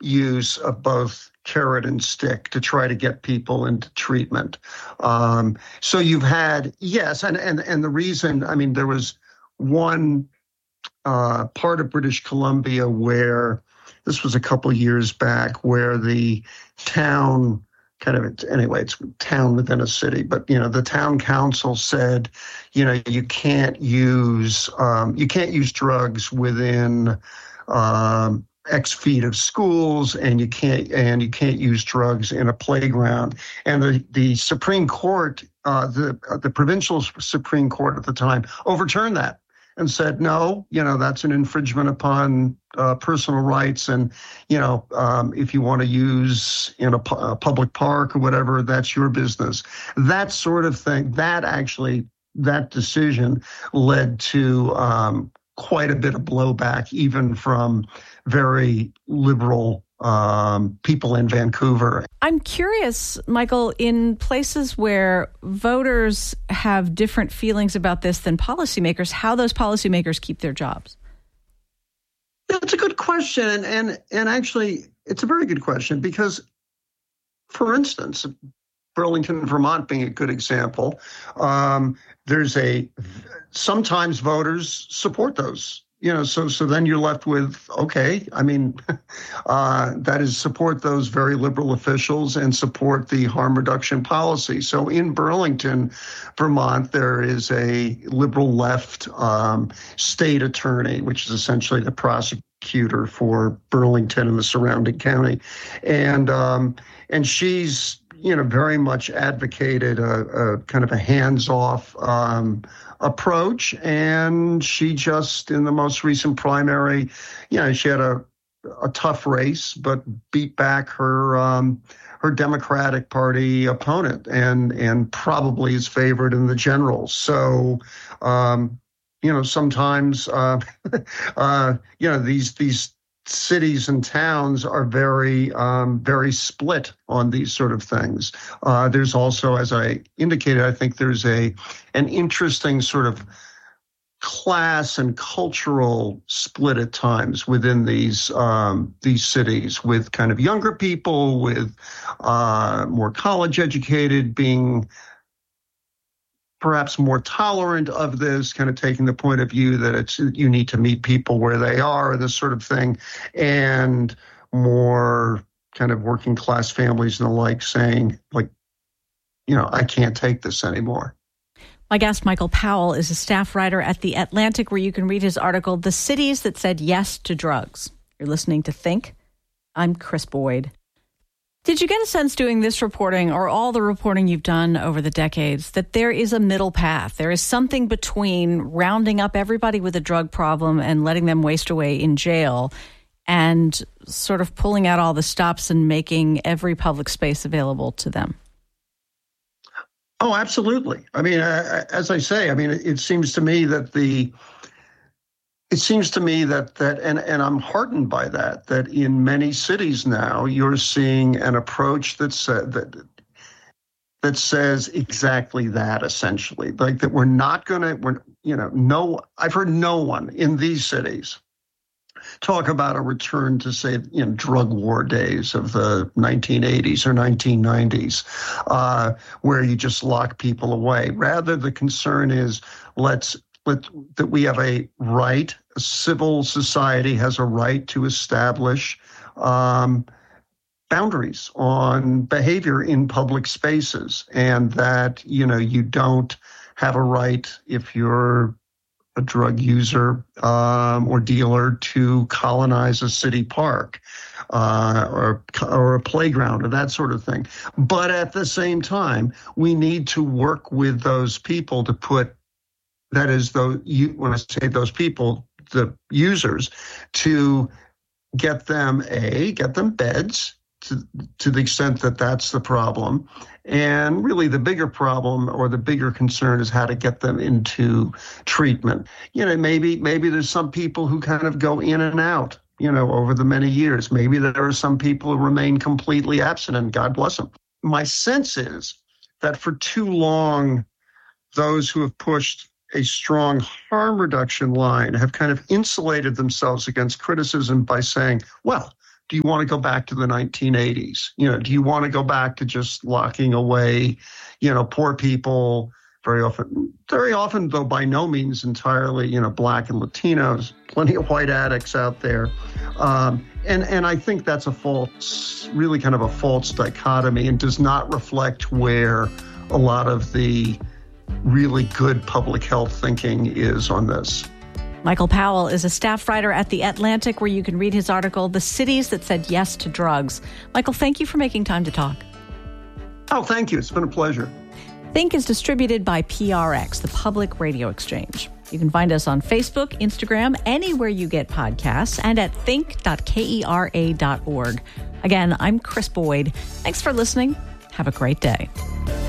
use of both carrot and stick to try to get people into treatment. So you've had, yes, and the reason, I mean, there was one part of British Columbia where, this was a couple years back, where the town it's a town within a city, but the town council said, you can't use drugs within X feet of schools, and you can't use drugs in a playground. And the Supreme Court, the provincial Supreme Court at the time, overturned that and said, no, that's an infringement upon personal rights. And, if you want to use in a public park or whatever, that's your business. That sort of thing, that decision led to quite a bit of blowback, even from very liberal people in Vancouver. I'm curious, Michael, in places where voters have different feelings about this than policymakers, how those policymakers keep their jobs. That's a good question. And actually, it's a very good question because, for instance, Burlington, Vermont being a good example, sometimes voters support those. So then you're left with, okay, I mean, that is support those very liberal officials and support the harm reduction policy. So in Burlington, Vermont, there is a liberal left state attorney, which is essentially the prosecutor for Burlington and the surrounding county. And she's, very much advocated a kind of a hands-off approach. And she just, in the most recent primary, she had a tough race, but beat back her Democratic Party opponent and probably is favored in the general. So, sometimes, these cities and towns are very, very split on these sort of things. There's also, as I indicated, I think there's an interesting sort of class and cultural split at times within these cities, with kind of younger people, with more college educated being perhaps more tolerant of this, kind of taking the point of view that you need to meet people where they are, this sort of thing, and more kind of working class families and the like saying, like, I can't take this anymore. My guest, Michael Powell, is a staff writer at The Atlantic, where you can read his article, The Cities That Said Yes to Drugs. You're listening to Think. I'm Chris Boyd. Did you get a sense doing this reporting, or all the reporting you've done over the decades, that there is a middle path? There is something between rounding up everybody with a drug problem and letting them waste away in jail and sort of pulling out all the stops and making every public space available to them? Oh, absolutely. I mean, as I say, it seems to me that and I'm heartened by that in many cities now you're seeing an approach that says exactly that, essentially, like that I've heard no one in these cities talk about a return to, say, drug war days of the 1980s or 1990s, where you just lock people away. Rather, the concern is that we have a right, a civil society has a right to establish boundaries on behavior in public spaces, and that, you don't have a right, if you're a drug user or dealer, to colonize a city park or a playground or that sort of thing. But at the same time, we need to work with those people to put, that is, when I say those people, the users, to get them beds to the extent that that's the problem. And really the bigger problem or the bigger concern is how to get them into treatment. Maybe there's some people who kind of go in and out, over the many years. Maybe there are some people who remain completely absent, and God bless them. My sense is that for too long, those who have pushed a strong harm reduction line have kind of insulated themselves against criticism by saying, well, do you want to go back to the 1980s? Do you want to go back to just locking away, poor people, very often, though by no means entirely, Black and Latinos, plenty of white addicts out there. And I think that's really kind of a false dichotomy, and does not reflect where a lot of the really good public health thinking is on this. Michael Powell is a staff writer at The Atlantic, where you can read his article, The Cities That Said Yes to Drugs. Michael, thank you for making time to talk. Oh, thank you. It's been a pleasure. Think is distributed by PRX, the Public Radio Exchange. You can find us on Facebook, Instagram, anywhere you get podcasts, and at think.kera.org. Again, I'm Chris Boyd. Thanks for listening. Have a great day.